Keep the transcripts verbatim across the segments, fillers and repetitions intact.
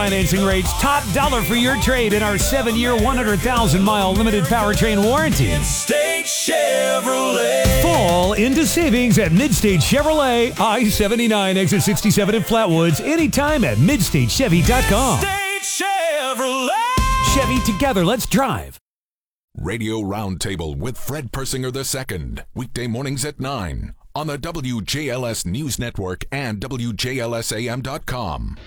financing rates, top dollar for your trade in our seven-year, one hundred thousand mile limited powertrain warranty. Midstate Chevrolet. Fall into savings at Midstate Chevrolet, I seventy-nine, exit sixty-seven in Flatwoods, anytime at midstate chevy dot com. Midstate Chevrolet. Chevy, together, let's drive. Radio Roundtable with Fred Persinger the Second, weekday mornings at nine on the W J L S News Network and W J L S A M dot com.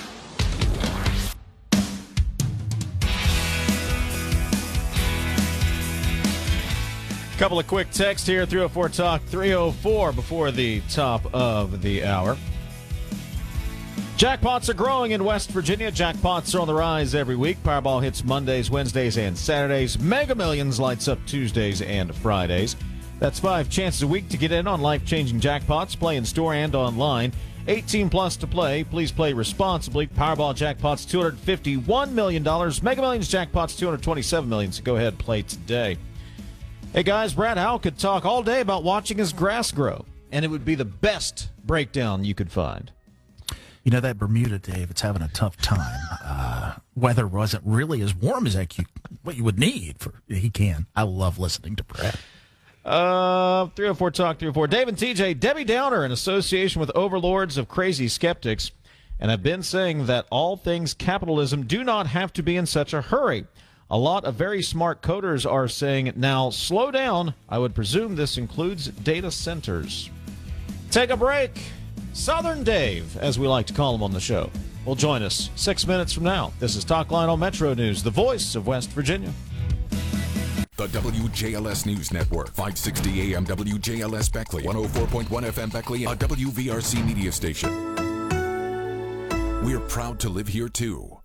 Couple of quick texts here, three oh four Talk, three oh four before the top of the hour. Jackpots are growing in West Virginia. Jackpots are on the rise every week. Powerball hits Mondays, Wednesdays, and Saturdays. Mega Millions lights up Tuesdays and Fridays. That's five chances a week to get in on life-changing jackpots. Play in store and online. eighteen plus to play. Please play responsibly. Powerball jackpots two hundred fifty-one million dollars. Mega Millions jackpots two hundred twenty-seven million dollars. So go ahead and play today. Hey guys, Brad Howell could talk all day about watching his grass grow, and it would be the best breakdown you could find. You know, that Bermuda, Dave, it's having a tough time. Uh, weather wasn't really as warm as that you, what you would need. For He can. I love listening to Brad. Uh, three oh four Talk, three oh four. Dave and T J, Debbie Downer in association with overlords of crazy skeptics, and I've been saying that all things capitalism do not have to be in such a hurry. A lot of very smart coders are saying, now slow down. I would presume this includes data centers. Take a break. Southern Dave, as we like to call him on the show, will join us six minutes from now. This is Talk Line on Metro News, the voice of West Virginia. The W J L S News Network, five sixty A M W J L S Beckley, one oh four point one F M Beckley, a W V R C media station. We're proud to live here, too.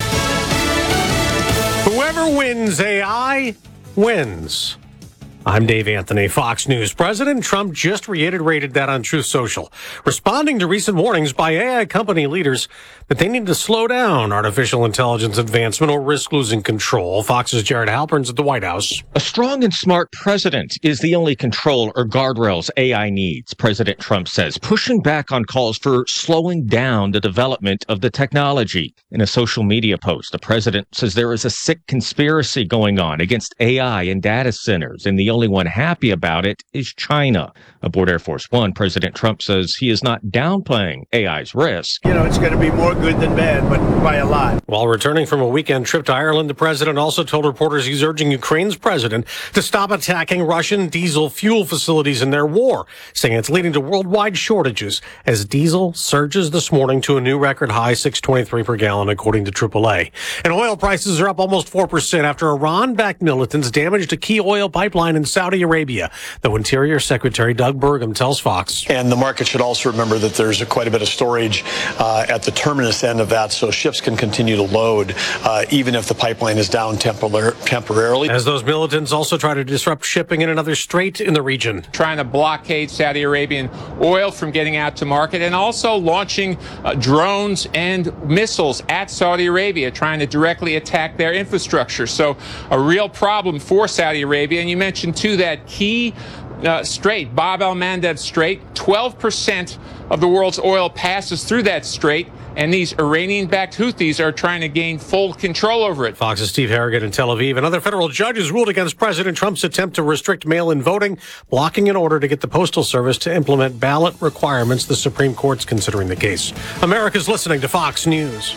Whoever wins A I wins. I'm Dave Anthony, Fox News. President Trump just reiterated that on Truth Social, responding to recent warnings by A I company leaders that they need to slow down artificial intelligence advancement or risk losing control. Fox's Jared Halpern's at the White House. A strong and smart president is the only control or guardrails A I needs, President Trump says, pushing back on calls for slowing down the development of the technology. In a social media post, the president says there is a sick conspiracy going on against A I and data centers, and the only one happy about it is China. Aboard Air Force One, President Trump says he is not downplaying A I's risk. You know, it's going to be more good than bad, but by a lot. While returning from a weekend trip to Ireland, the president also told reporters he's urging Ukraine's president to stop attacking Russian diesel fuel facilities in their war, saying it's leading to worldwide shortages as diesel surges this morning to a new record high, six twenty-three per gallon, according to triple A. And oil prices are up almost four percent after Iran-backed militants damaged a key oil pipeline in Saudi Arabia, though Interior Secretary Doug Burgum tells Fox. And the market should also remember that there's a, quite a bit of storage uh, at the terminus end of that, so ships can continue to load uh, even if the pipeline is down tempor- temporarily. As those militants also try to disrupt shipping in another strait in the region. Trying to blockade Saudi Arabian oil from getting out to market, and also launching uh, drones and missiles at Saudi Arabia, trying to directly attack their infrastructure. So a real problem for Saudi Arabia. And you mentioned to that key uh, strait, Bab el-Mandeb Strait. twelve percent of the world's oil passes through that strait, and these Iranian-backed Houthis are trying to gain full control over it. Fox's Steve Harrigan in Tel Aviv. Another federal judge has ruled against President Trump's attempt to restrict mail-in voting, blocking an order to get the Postal Service to implement ballot requirements. The Supreme Court's considering the case. America's listening to Fox News.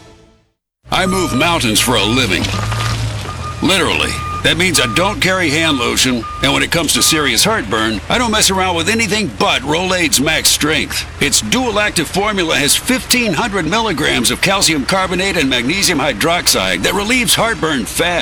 I move mountains for a living. Literally. That means I don't carry hand lotion, and when it comes to serious heartburn, I don't mess around with anything but Rolaids Max Strength. Its dual-active formula has fifteen hundred milligrams of calcium carbonate and magnesium hydroxide that relieves heartburn fast.